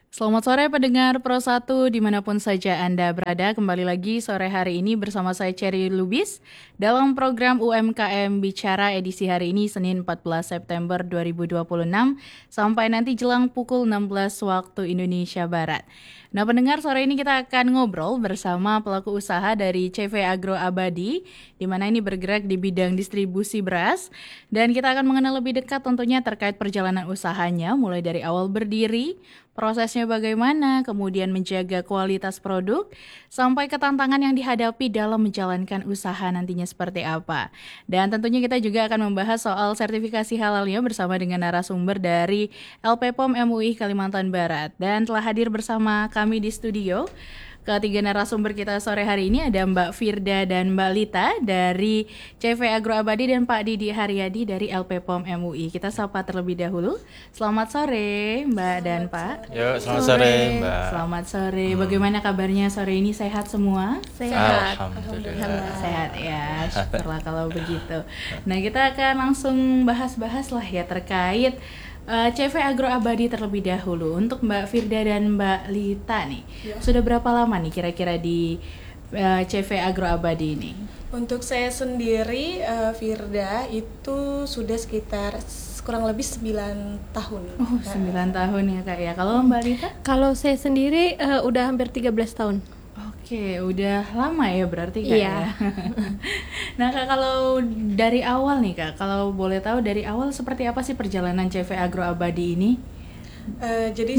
Selamat sore pendengar Pro 1 dimanapun saja Anda berada. Kembali lagi sore hari ini bersama saya Cherry Lubis dalam program UMKM Bicara edisi hari ini Senin 14 September 2026 sampai nanti jelang pukul 16 waktu Indonesia Barat. Nah pendengar, sore ini kita akan ngobrol bersama pelaku usaha dari CV Agro Abadi, di mana ini bergerak di bidang distribusi beras, dan kita akan mengenal lebih dekat tentunya terkait perjalanan usahanya, mulai dari awal berdiri, prosesnya bagaimana, kemudian menjaga kualitas produk, sampai ke tantangan yang dihadapi dalam menjalankan usaha nantinya seperti apa. Dan tentunya kita juga akan membahas soal sertifikasi halalnya bersama dengan narasumber dari LPPOM MUI Kalimantan Barat. Dan telah hadir bersama kami di studio ketiga narasumber kita sore hari ini ada Mbak Firda dan Mbak Lita dari CV Agro Abadi dan Pak Didi Haryadi dari LPPOM MUI. Kita sapa terlebih dahulu. Selamat sore Mbak dan Pak. Yuk, selamat sore Mbak. Selamat sore. Bagaimana kabarnya sore ini? Sehat semua? Sehat. Alhamdulillah. Sehat ya, syukurlah kalau begitu. Nah kita akan langsung bahas-bahas lah ya terkait CV Agro Abadi terlebih dahulu. Untuk Mbak Firda dan Mbak Lita nih, sudah berapa lama nih kira-kira di CV Agro Abadi ini? Untuk saya sendiri, Firda, itu sudah sekitar kurang lebih 9 tahun. Oh, 9 tahun ya Kak ya. Kalau Mbak Lita? Kalau saya sendiri udah hampir 13 tahun. Oke, udah lama ya berarti Kak Iya. ya. Nah Kak, kalau dari awal nih Kak, kalau boleh tahu dari awal seperti apa sih perjalanan CV Agro Abadi ini? Jadi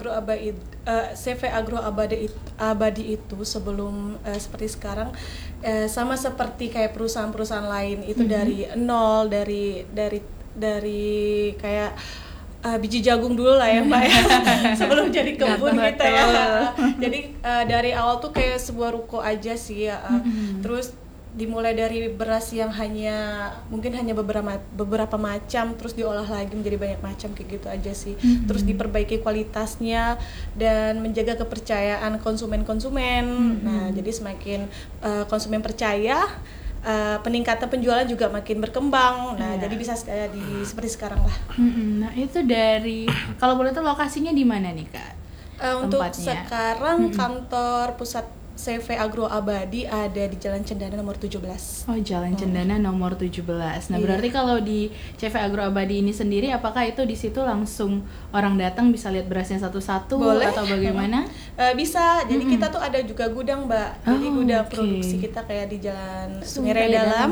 CV Agro Abadi itu sebelum seperti sekarang, sama seperti kayak perusahaan-perusahaan lain itu dari nol, dari kayak biji jagung dulu lah ya Mbak ya, sebelum jadi kebun gitu ya. Jadi dari awal tuh kayak sebuah ruko aja sih ya. Terus dimulai dari beras yang mungkin hanya beberapa macam, terus diolah lagi menjadi banyak macam kayak gitu aja sih. Terus diperbaiki kualitasnya dan menjaga kepercayaan konsumen. Nah, jadi semakin konsumen percaya, peningkatan penjualan juga makin berkembang. Nah, jadi bisa seperti sekarang lah. Nah, itu dari kalau boleh tahu lokasinya di mana nih Kak? Untuk Tempatnya. sekarang kantor pusat CV Agro Abadi ada di Jalan Cendana nomor 17. Oh, Jalan Cendana nomor 17. Nah, Iya. berarti kalau di CV Agro Abadi ini sendiri, apakah itu di situ langsung orang datang bisa lihat berasnya satu-satu Boleh. atau bagaimana? Bisa. Jadi kita tuh ada juga gudang, Mbak. Jadi Oh, gudang oke. produksi kita kayak di Jalan Sungai Sungai Dalam.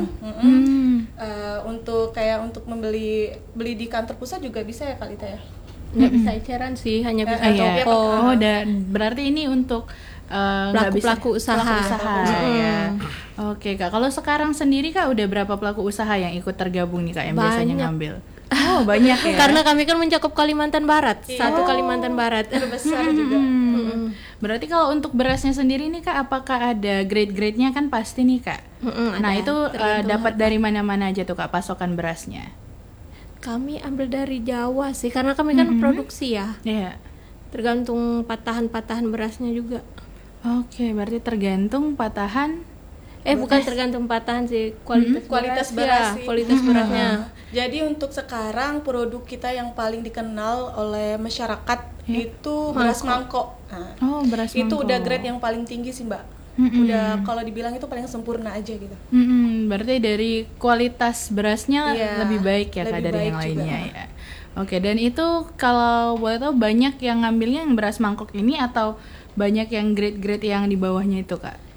Untuk beli di kantor pusat juga bisa ya Kak Lita ya. Nggak bisa eceran sih, hanya bisa Iya. toko. Oh, dan berarti ini untuk nggak bisa- Pelaku usaha. pelaku usaha ya. Oke Kak, kalau sekarang sendiri Kak udah berapa pelaku usaha yang ikut tergabung nih Kak yang biasanya Banyak. ngambil? Oh, banyak ya. Karena kami kan mencakup Kalimantan Barat, satu Oh. Kalimantan Barat. Terbesar juga. Berarti kalau untuk berasnya sendiri nih Kak, apakah ada grade-grade-nya kan pasti nih Kak? Nah, ada. itu Tergantung dapat dari mana-mana aja tuh Kak pasokan berasnya? Kami ambil dari Jawa sih, karena kami kan produksi ya. Iya. Tergantung patahan-patahan berasnya juga. Oke, berarti tergantung patahan. Bukan tergantung patahan sih, kualitas beras sih. kualitas berasnya. Jadi untuk sekarang produk kita yang paling dikenal oleh masyarakat itu beras mangkok. Nah, Oh, beras itu mangkok. udah grade yang paling tinggi sih Mbak. Udah kalau dibilang itu paling sempurna aja gitu. Berarti dari kualitas berasnya Iya, lebih baik ya Kak lebih dari yang baik juga. lainnya ya. Oke, dan itu kalau boleh tahu banyak yang ngambilnya yang beras mangkok ini atau banyak yang grade-grade yang di bawahnya itu Kak?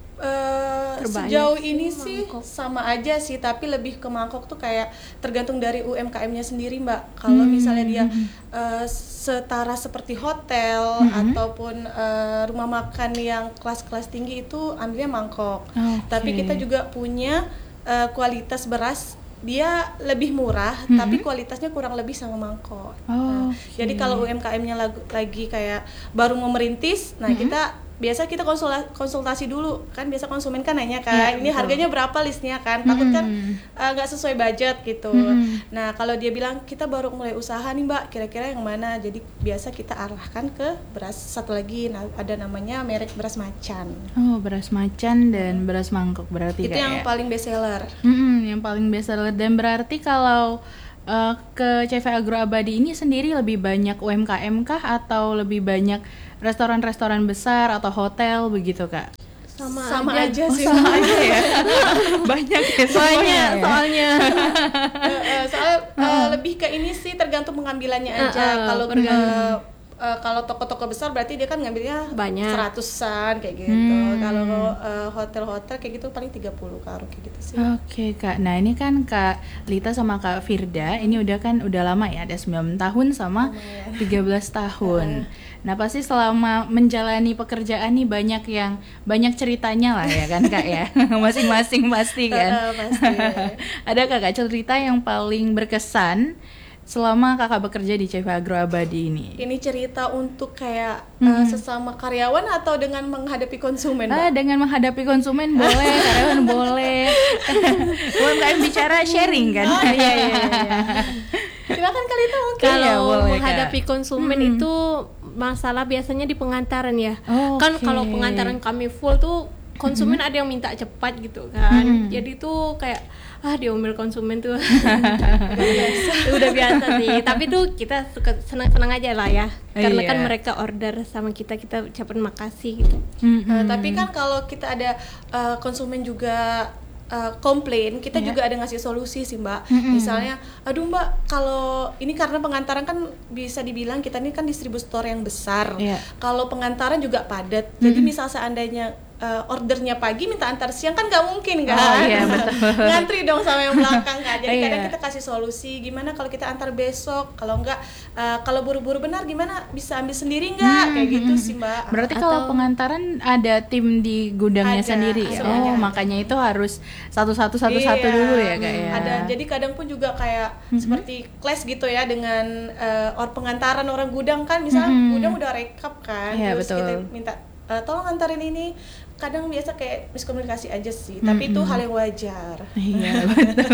Terbanyak Sejauh sih ini sih mangkok. sama aja sih, tapi lebih ke mangkok tuh kayak tergantung dari UMKM-nya sendiri Mbak. Kalau misalnya dia setara seperti hotel ataupun rumah makan yang kelas-kelas tinggi itu ambilnya mangkok. Oke. Tapi kita juga punya kualitas beras dia lebih murah, tapi kualitasnya kurang lebih sama mangkok. Oh, Jadi kalau UMKM-nya lagi kayak baru mau merintis, nah biasa kita konsultasi dulu kan, biasa konsumen kan nanya kan, ini harganya berapa listnya kan, takut kan nggak sesuai budget gitu. Nah kalau dia bilang kita baru mulai usaha nih Mbak, kira-kira yang mana, jadi biasa kita arahkan ke beras satu lagi, ada namanya merek beras macan. Oh, beras macan dan beras mangkok berarti Itu Kak yang ya? paling best seller. Yang paling best seller. Dan berarti kalau ke CV Agro Abadi ini sendiri lebih banyak UMKM kah atau lebih banyak restoran-restoran besar atau hotel begitu Kak? Sama aja sih. Sama aja ya. Banyak ya semuanya. Soalnya Lebih ke ini sih tergantung pengambilannya aja. Kalau toko-toko besar berarti dia kan ngambilnya Banyak. 100-an kayak gitu. Kalau hotel-hotel kayak gitu paling 30 karung kayak gitu sih. Oke Kak, nah ini kan Kak Lita sama Kak Firda ini udah lama ya, ada 9 tahun sama 13 tahun. Nah pasti selama menjalani pekerjaan nih banyak ceritanya lah ya kan Kak ya, masing-masing pasti kan. Pasti. Ada Kak cerita yang paling berkesan selama Kakak bekerja di CV Agro Abadi ini? Ini cerita untuk kayak sesama karyawan atau dengan menghadapi konsumen, Mbak? Dengan menghadapi konsumen boleh, karyawan boleh. UMKM bicara sharing kan? Oh iya. Silakan kali itu mungkin. Iya, kalau boleh, menghadapi Kak. konsumen itu masalah biasanya di pengantaran ya. Kan Oke. kalau pengantaran kami full tuh konsumen ada yang minta cepat gitu kan. Jadi tuh kayak diomel konsumen tuh udah biasa sih. Tapi tuh kita suka senang-senang aja lah ya. Karena kan Iya. mereka order sama kita ucapin makasih gitu. Tapi kan kalau kita ada konsumen juga komplain, kita juga ada ngasih solusi sih Mbak. Misalnya, aduh Mbak, kalau ini karena pengantaran kan bisa dibilang kita ini kan distributor yang besar. Iya. Kalau pengantaran juga padat. Jadi misal seandainya ordernya pagi minta antar siang kan nggak mungkin kan. Oh, iya, betul. Ngantri dong sama yang belakang kan. Jadi Iya. kadang kita kasih solusi, gimana kalau kita antar besok, kalau enggak kalau buru-buru benar gimana bisa ambil sendiri nggak, kayak gitu sih Mbak. Berarti kalau pengantaran ada tim di gudangnya Ada, sendiri ya? sebenarnya ada. Makanya itu harus satu-satu Iya, dulu ya Kak ya? Ada, jadi kadang pun juga kayak seperti clash gitu ya dengan pengantaran orang gudang kan, misalnya gudang udah rekap kan, Iya, terus betul. kita minta tolong antarin ini, kadang biasa kayak miskomunikasi aja sih, tapi itu hal yang wajar. Iya betul.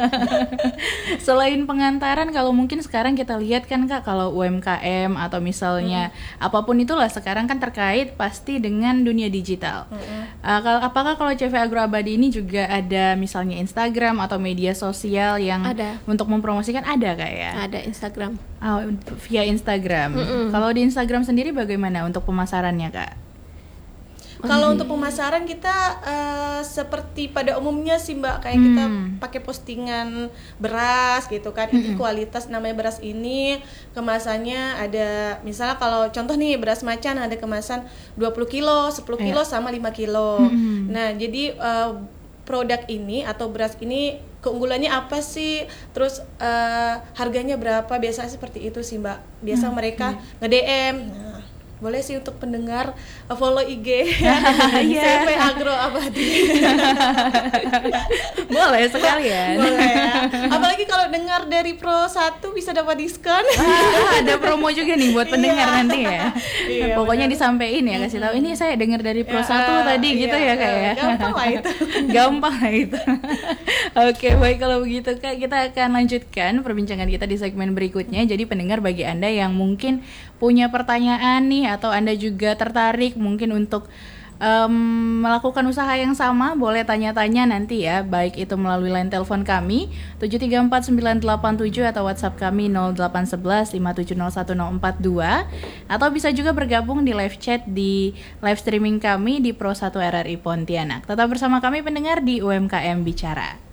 Selain pengantaran, kalau mungkin sekarang kita lihat kan Kak, kalau UMKM atau misalnya apapun itulah sekarang kan terkait pasti dengan dunia digital. Apakah kalau CV Agro Abadi ini juga ada misalnya Instagram atau media sosial yang Ada. untuk mempromosikan, ada Kak ya? Ada Instagram. Via Instagram. Kalau di Instagram sendiri bagaimana untuk pemasarannya Kak? Kalau untuk pemasaran kita seperti pada umumnya sih Mbak, kayak kita pakai postingan beras gitu kan. Ini kualitas namanya beras ini, kemasannya ada misalnya kalau contoh nih beras macan ada kemasan 20 kilo, 10 kilo sama 5 kilo. Nah, jadi produk ini atau beras ini keunggulannya apa sih? Terus harganya berapa? Biasanya seperti itu sih Mbak. Biasa mereka nge-DM. Nah, boleh sih untuk pendengar follow IG CV Agro Abadi. Boleh sekali ya. Boleh ya. Apalagi kalau dengar dari Pro 1 bisa dapat diskon. Ada promo juga nih buat pendengar nanti ya. Iya, Pokoknya disampaikan ya, kasih tahu ini saya dengar dari Pro 1 tadi gitu ya Kak ya. Gampang lah itu. Gampang lah itu. Oke, baik kalau begitu Kak, kita akan lanjutkan perbincangan kita di segmen berikutnya. Jadi pendengar, bagi Anda yang mungkin punya pertanyaan nih atau Anda juga tertarik mungkin untuk melakukan usaha yang sama, boleh tanya-tanya nanti ya, baik itu melalui line telepon kami 734-987 atau WhatsApp kami 0811-5701-042, atau bisa juga bergabung di live chat di live streaming kami di Pro 1 RRI Pontianak. Tetap bersama kami pendengar di UMKM Bicara.